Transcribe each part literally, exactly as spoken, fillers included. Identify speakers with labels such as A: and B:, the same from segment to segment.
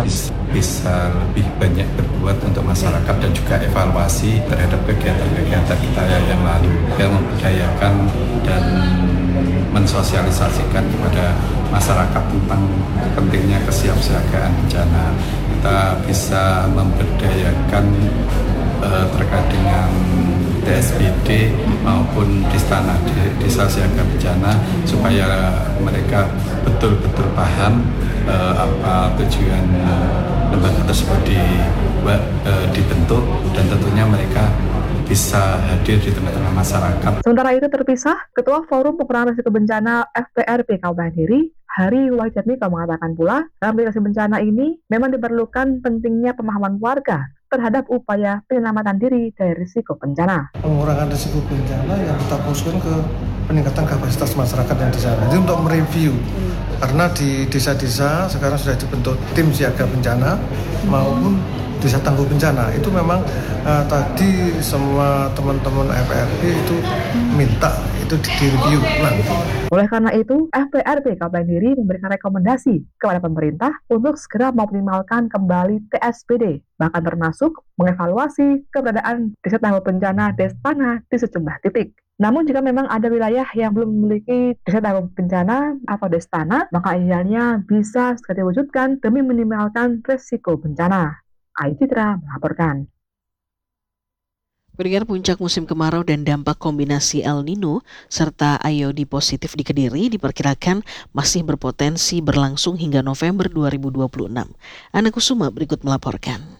A: bisa, bisa lebih banyak berbuat untuk masyarakat dan juga evaluasi terhadap kegiatan-kegiatan kita yang lalu, yang memberdayakan dan mensosialisasikan kepada masyarakat tentang pentingnya kesiapsiagaan bencana. Kita bisa memberdayakan uh, terkait dengan D S B D maupun Distana Desa Siaga Bencana supaya mereka betul-betul paham uh, apa tujuan lembaga tersebut di, uh, dibentuk dan tentunya mereka bisa hadir di tengah-tengah masyarakat.
B: Sementara itu terpisah, Ketua Forum Pengurangan Risiko Bencana F P R P Kabupaten Kediri, Hari Wahidjatmiko mengatakan pula, dalam mitigasi bencana ini memang diperlukan pentingnya pemahaman warga terhadap upaya penyelamatan diri dari risiko bencana.
C: Pengurangan risiko bencana yang kita fokuskan ke peningkatan kapasitas masyarakat yang di sana. Itu untuk mereview, karena di desa-desa sekarang sudah dibentuk tim siaga bencana maupun desa tangguh bencana. Itu memang uh, tadi semua teman-teman F P R P itu minta itu di-review ulang.
B: Oleh karena itu, F P R P Kabupaten Kediri memberikan rekomendasi kepada pemerintah untuk segera mengoptimalkan kembali T S B D, bahkan termasuk mengevaluasi keberadaan desa tangguh bencana Destana di sejumlah titik. Namun jika memang ada wilayah yang belum memiliki desa tangguh bencana atau Destana, maka idealnya bisa segera diwujudkan demi meminimalkan risiko bencana. Ayu Citra melaporkan.
D: Pendengar, puncak musim kemarau dan dampak kombinasi El Nino serta iodi positif di Kediri diperkirakan masih berpotensi berlangsung hingga November dua ribu dua puluh enam. Ana Kusuma berikut melaporkan.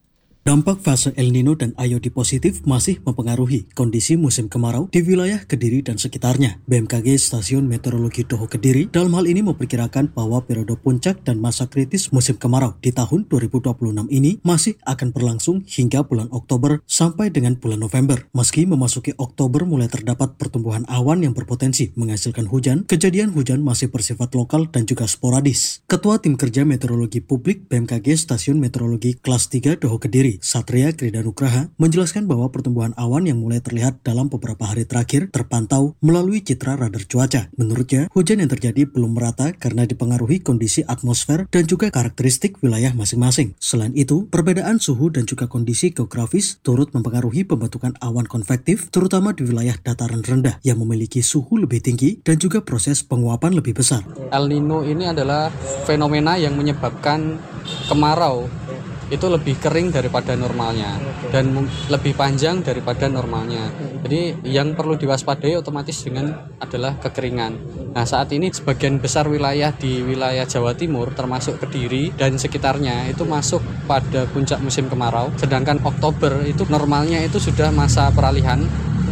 E: Dampak fase El Nino dan iodi positif masih mempengaruhi kondisi musim kemarau di wilayah Kediri dan sekitarnya. B M K G Stasiun Meteorologi Doho Kediri dalam hal ini memperkirakan bahwa periode puncak dan masa kritis musim kemarau di tahun dua ribu dua puluh enam ini masih akan berlangsung hingga bulan Oktober sampai dengan bulan November. Meski memasuki Oktober mulai terdapat pertumbuhan awan yang berpotensi menghasilkan hujan, kejadian hujan masih bersifat lokal dan juga sporadis. Ketua Tim Kerja Meteorologi Publik B M K G Stasiun Meteorologi Kelas tiga Doho Kediri, Satria Kridanugraha, menjelaskan bahwa pertumbuhan awan yang mulai terlihat dalam beberapa hari terakhir terpantau melalui citra radar cuaca. Menurutnya, hujan yang terjadi belum merata karena dipengaruhi kondisi atmosfer dan juga karakteristik wilayah masing-masing. Selain itu, perbedaan suhu dan juga kondisi geografis turut mempengaruhi pembentukan awan konvektif, terutama di wilayah dataran rendah yang memiliki suhu lebih tinggi dan juga proses penguapan lebih besar.
F: El Nino ini adalah fenomena yang menyebabkan kemarau itu lebih kering daripada normalnya dan lebih panjang daripada normalnya. Jadi yang perlu diwaspadai otomatis dengan adalah kekeringan. Nah, saat ini sebagian besar wilayah di wilayah Jawa Timur termasuk Kediri dan sekitarnya itu masuk pada puncak musim kemarau, sedangkan Oktober itu normalnya itu sudah masa peralihan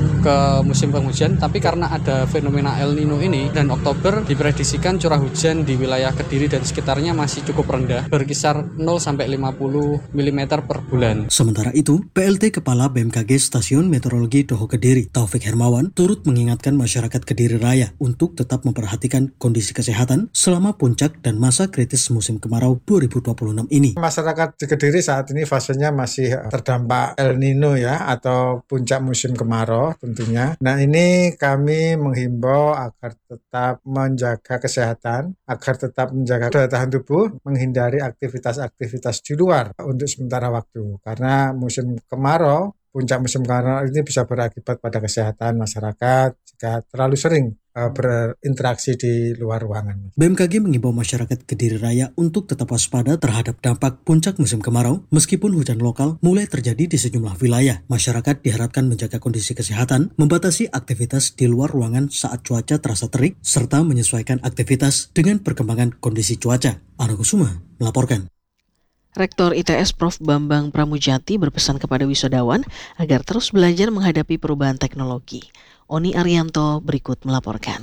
F: ke musim penghujan, tapi karena ada fenomena El Nino ini dan Oktober diprediksikan curah hujan di wilayah Kediri dan sekitarnya masih cukup rendah, berkisar nol sampai lima puluh milimeter per bulan.
E: Sementara itu, P L T Kepala B M K G Stasiun Meteorologi Doho Kediri, Taufik Hermawan, turut mengingatkan masyarakat Kediri Raya untuk tetap memperhatikan kondisi kesehatan selama puncak dan masa kritis musim kemarau dua ribu dua puluh enam ini.
C: Masyarakat di Kediri saat ini fasenya masih terdampak El Nino ya, atau puncak musim kemarau tentunya. Nah, ini kami menghimbau agar tetap menjaga kesehatan, agar tetap menjaga daya tahan tubuh, menghindari aktivitas-aktivitas di luar untuk sementara waktu. Karena musim kemarau, puncak musim kemarau ini bisa berakibat pada kesehatan masyarakat jika terlalu sering uh, berinteraksi di luar ruangan.
E: B M K G mengimbau masyarakat Kediri Raya untuk tetap waspada terhadap dampak puncak musim kemarau. Meskipun hujan lokal mulai terjadi di sejumlah wilayah, masyarakat diharapkan menjaga kondisi kesehatan, membatasi aktivitas di luar ruangan saat cuaca terasa terik, serta menyesuaikan aktivitas dengan perkembangan kondisi cuaca. Ana Kusuma melaporkan.
D: Rektor I T S Profesor Bambang Pramujati berpesan kepada wisudawan agar terus belajar menghadapi perubahan teknologi. Oni Arianto berikut melaporkan.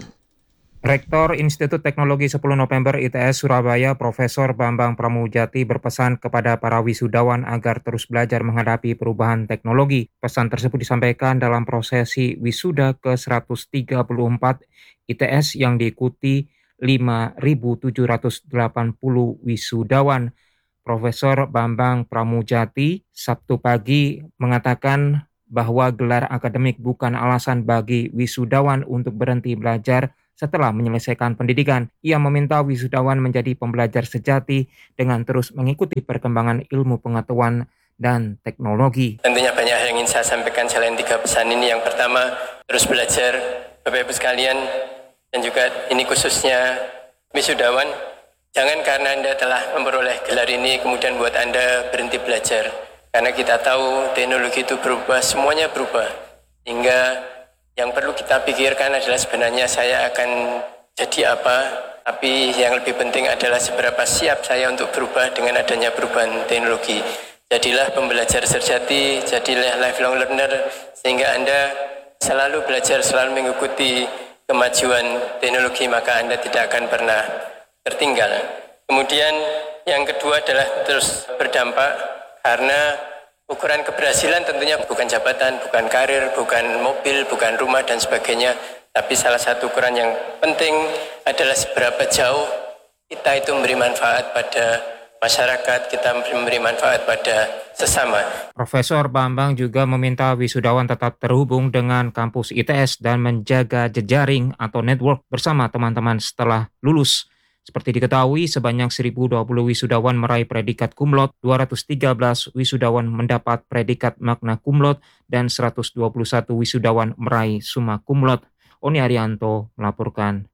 G: Rektor Institut Teknologi sepuluh November I T S Surabaya Profesor Bambang Pramujati berpesan kepada para wisudawan agar terus belajar menghadapi perubahan teknologi. Pesan tersebut disampaikan dalam prosesi wisuda ke seratus tiga puluh empat I T S yang diikuti lima ribu tujuh ratus delapan puluh wisudawan. Profesor Bambang Pramujati Sabtu pagi mengatakan bahwa gelar akademik bukan alasan bagi wisudawan untuk berhenti belajar, setelah menyelesaikan pendidikan. Ia meminta wisudawan menjadi pembelajar sejati dengan terus mengikuti perkembangan ilmu pengetahuan dan teknologi.
H: Tentunya banyak hal yang ingin saya sampaikan selain tiga pesan ini. Yang pertama, terus belajar, Bapak Ibu sekalian, dan juga ini khususnya wisudawan. Jangan karena Anda telah memperoleh gelar ini kemudian buat Anda berhenti belajar. Karena kita tahu teknologi itu berubah, semuanya berubah. Hingga yang perlu kita pikirkan adalah sebenarnya saya akan jadi apa, tapi yang lebih penting adalah seberapa siap saya untuk berubah dengan adanya perubahan teknologi. Jadilah pembelajar sejati, jadilah lifelong learner, sehingga Anda selalu belajar, selalu mengikuti kemajuan teknologi, maka Anda tidak akan pernah tertinggal. Kemudian yang kedua adalah terus berdampak, karena ukuran keberhasilan tentunya bukan jabatan, bukan karir, bukan mobil, bukan rumah dan sebagainya, tapi salah satu ukuran yang penting adalah seberapa jauh kita itu memberi manfaat pada masyarakat, kita memberi manfaat pada sesama.
G: Profesor Bambang juga meminta wisudawan tetap terhubung dengan kampus I T S dan menjaga jejaring atau network bersama teman-teman setelah lulus. Seperti diketahui, sebanyak seribu dua puluh wisudawan meraih predikat cum laude, dua ratus tiga belas wisudawan mendapat predikat magna cum laude, dan seratus dua puluh satu wisudawan meraih summa cum laude. Oni Arianto melaporkan.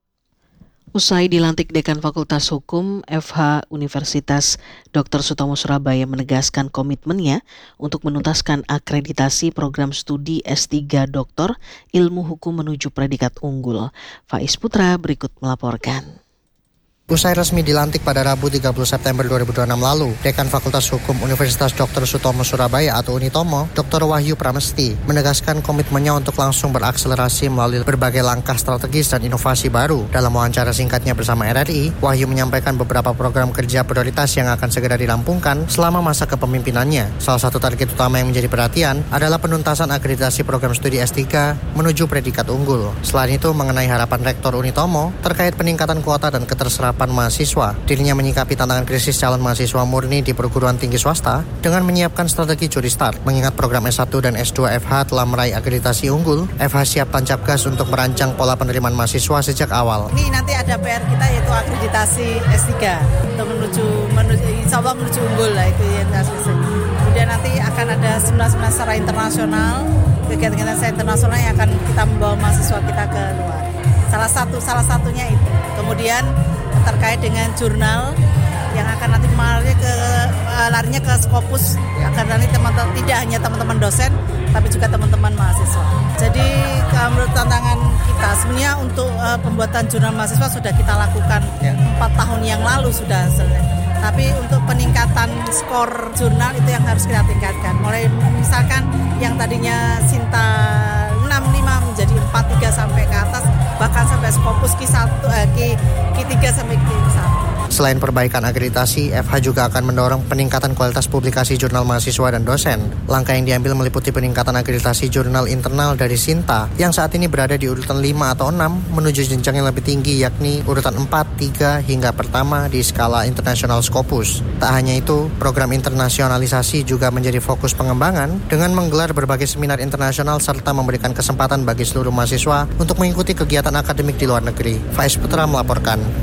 D: Usai dilantik Dekan Fakultas Hukum F H Universitas Doktor Sutomo Surabaya menegaskan komitmennya untuk menuntaskan akreditasi program studi S tiga Doktor Ilmu Hukum menuju predikat unggul. Faiz Putra berikut melaporkan.
I: Usai resmi dilantik pada Rabu tiga puluh September dua ribu dua puluh enam lalu, Dekan Fakultas Hukum Universitas Doktor Sutomo Surabaya atau Unitomo, Doktor Wahyu Pramesti, menegaskan komitmennya untuk langsung berakselerasi melalui berbagai langkah strategis dan inovasi baru. Dalam wawancara singkatnya bersama R R I, Wahyu menyampaikan beberapa program kerja prioritas yang akan segera dirampungkan selama masa kepemimpinannya. Salah satu target utama yang menjadi perhatian adalah penuntasan akreditasi program studi S tiga menuju predikat unggul. Selain itu, mengenai harapan Rektor Unitomo terkait peningkatan kuota dan keterserapan mahasiswa, dirinya menyikapi tantangan krisis calon mahasiswa murni di perguruan tinggi swasta dengan menyiapkan strategi curi start. Mengingat program S satu dan S dua F H telah meraih akreditasi unggul, F H siap tancap gas untuk merancang pola penerimaan mahasiswa sejak awal.
J: Ini nanti ada P R kita yaitu akreditasi S tiga untuk menuju, menuju insya Allah menuju unggul lah itu yang kita. Kemudian nanti akan ada seminar-seminar secara internasional, kegiatan-kegiatan secara internasional yang akan kita membawa mahasiswa kita ke luar. Salah satu salah satunya itu. Kemudian terkait dengan jurnal yang akan nanti larinya ke larinya ke Scopus agar nanti teman-teman tidak hanya teman-teman dosen tapi juga teman-teman mahasiswa. Jadi menurut tantangan kita sebenarnya untuk uh, pembuatan jurnal mahasiswa sudah kita lakukan empat tahun yang lalu sudah selesai. Tapi untuk peningkatan skor jurnal itu yang harus kita tingkatkan. Mulai misalkan yang tadinya Sinta enam puluh lima menjadi empat puluh tiga sampai ke atas, bahkan sampai Scopus Q satu, eh, Q tiga sampai Q satu.
I: Selain perbaikan akreditasi, F H juga akan mendorong peningkatan kualitas publikasi jurnal mahasiswa dan dosen. Langkah yang diambil meliputi peningkatan akreditasi jurnal internal dari Sinta yang saat ini berada di urutan lima atau enam menuju jenjang yang lebih tinggi yakni urutan empat, tiga hingga pertama di skala internasional Scopus. Tak hanya itu, program internasionalisasi juga menjadi fokus pengembangan dengan menggelar berbagai seminar internasional serta memberikan kesempatan bagi seluruh mahasiswa untuk mengikuti kegiatan akademik di luar negeri. Faiz Putra melaporkan.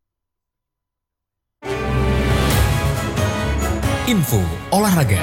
K: Info olahraga.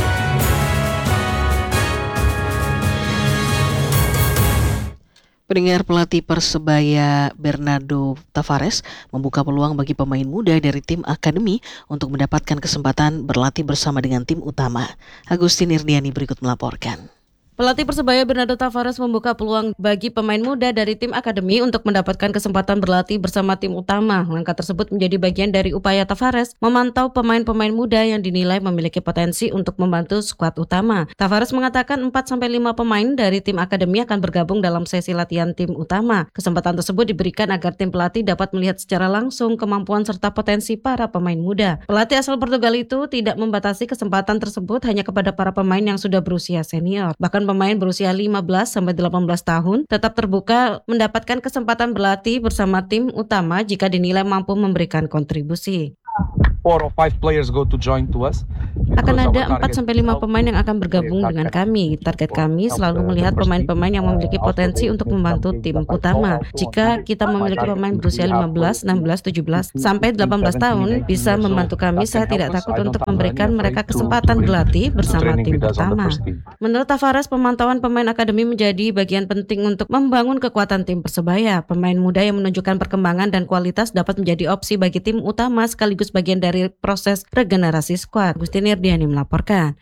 D: Pendengar, pelatih Persebaya Bernardo Tavares membuka peluang bagi pemain muda dari tim akademi untuk mendapatkan kesempatan berlatih bersama dengan tim utama. Agustin Irdiani berikut melaporkan.
L: Pelatih Persebaya Bernardo Tavares membuka peluang bagi pemain muda dari tim akademi untuk mendapatkan kesempatan berlatih bersama tim utama. Langkah tersebut menjadi bagian dari upaya Tavares memantau pemain-pemain muda yang dinilai memiliki potensi untuk membantu skuad utama. Tavares mengatakan empat sampai lima pemain dari tim akademi akan bergabung dalam sesi latihan tim utama. Kesempatan tersebut diberikan agar tim pelatih dapat melihat secara langsung kemampuan serta potensi para pemain muda. Pelatih asal Portugal itu tidak membatasi kesempatan tersebut hanya kepada para pemain yang sudah berusia senior. Bahkan pemain berusia lima belas sampai delapan belas tahun tetap terbuka mendapatkan kesempatan berlatih bersama tim utama jika dinilai mampu memberikan kontribusi.
M: four or five players go to join to us.
L: Akan ada empat sampai lima pemain yang akan bergabung dengan kami. Target kami selalu melihat pemain-pemain yang memiliki potensi untuk membantu tim utama. Jika kita memiliki pemain berusia lima belas, enam belas, tujuh belas, sampai delapan belas tahun bisa membantu kami, saya tidak takut untuk memberikan mereka kesempatan berlatih bersama tim utama. Menurut Tavares, pemantauan pemain akademi menjadi bagian penting untuk membangun kekuatan tim Persebaya. Pemain muda yang menunjukkan perkembangan dan kualitas dapat menjadi opsi bagi tim utama sekaligus bagian dari proses regenerasi skuad. Agustin Irdiani melaporkan.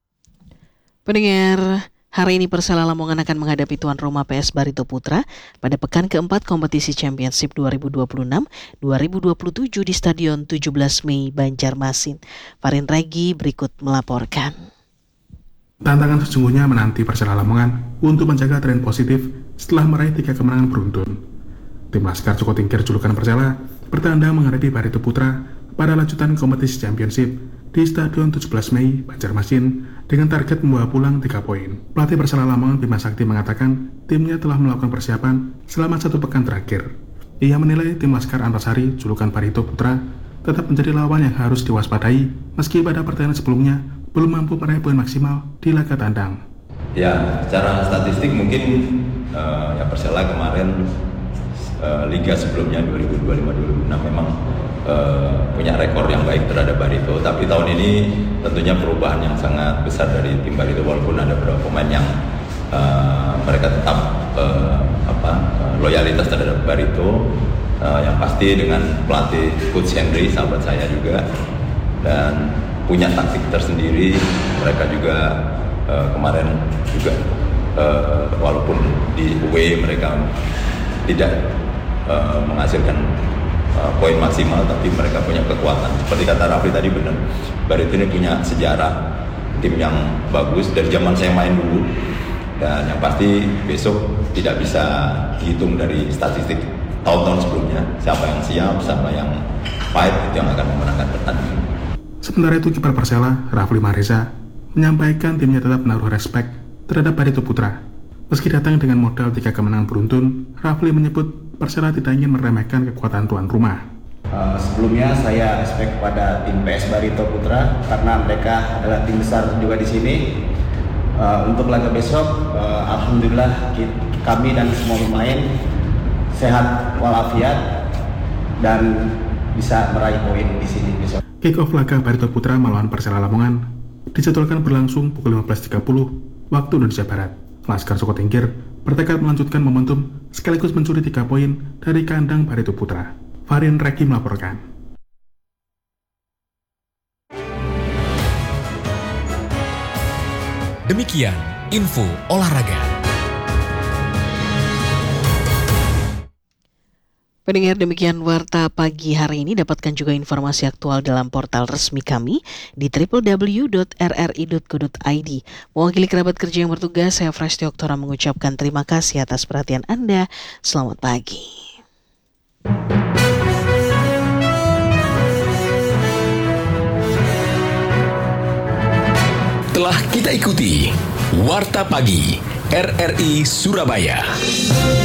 D: Pendengar, hari ini Persela Lamongan akan menghadapi tuan rumah P S Barito Putra pada pekan keempat kompetisi Championship dua ribu dua puluh enam dua ribu dua puluh tujuh di Stadion tujuh belas Mei Banjarmasin. Farin Regi berikut melaporkan.
N: Tantangan sesungguhnya menanti Persela Lamongan untuk menjaga tren positif setelah meraih tiga kemenangan beruntun. Tim Laskar Joko Tingkir julukan Persela bertandang menghadapi Barito Putra pada lanjutan kompetisi Championship di Stadion tujuh belas Mei Banjarmasin dengan target membawa pulang tiga poin. Pelatih Persela Lamongan Bima Sakti mengatakan timnya telah melakukan persiapan selama satu pekan terakhir. Ia menilai tim Laskar Antasari julukan Barito Putra tetap menjadi lawan yang harus diwaspadai meski pada pertandingan sebelumnya belum mampu meraih poin maksimal di laga tandang.
O: Ya, secara statistik mungkin uh, ya Persela kemarin uh, liga sebelumnya dua ribu dua puluh lima dua ribu dua puluh enam memang Uh, punya rekor yang baik terhadap Barito, tapi tahun ini tentunya perubahan yang sangat besar dari tim Barito walaupun ada beberapa pemain yang uh, mereka tetap uh, apa uh, loyalitas terhadap Barito, uh, yang pasti dengan pelatih Coach Henry sahabat saya juga dan punya taktik tersendiri. Mereka juga uh, kemarin juga uh, walaupun di away mereka tidak uh, menghasilkan Uh, poin maksimal, tapi mereka punya kekuatan. Seperti kata Rafli tadi benar, Barito ini punya sejarah tim yang bagus dari zaman saya main dulu, dan yang pasti besok tidak bisa dihitung dari statistik tahun-tahun sebelumnya. Siapa yang siap, siapa yang fight, itu yang akan memenangkan pertandingan.
N: Sementara itu kiper Persela, Rafli Mareza, menyampaikan timnya tetap menaruh respek terhadap Barito Putra. Meski datang dengan modal tiga kemenangan beruntun, Rafli menyebut Persela tidak ingin meremehkan kekuatan tuan rumah.
P: Uh, sebelumnya saya respect pada tim P S Barito Putra karena mereka adalah tim besar juga di sini. Uh, untuk laga besok, uh, alhamdulillah kita, kami dan semua pemain sehat walafiat dan bisa meraih poin di sini besok.
N: Kick off laga Barito Putra melawan Persela Lamongan dijadwalkan berlangsung pukul lima belas tiga puluh waktu Indonesia Barat. Laskar Joko Tingkir bertekad melanjutkan momentum sekaligus mencuri tiga poin dari kandang Barito Putra. Farin Reki melaporkan.
K: Demikian info olahraga.
D: Pendengar, demikian Warta Pagi hari ini. Dapatkan juga informasi aktual dalam portal resmi kami di w w w dot r r i dot co dot i d. Mewakili kerabat kerja yang bertugas, saya Fresti Oktora mengucapkan terima kasih atas perhatian Anda. Selamat pagi.
K: Telah kita ikuti Warta Pagi R R I Surabaya.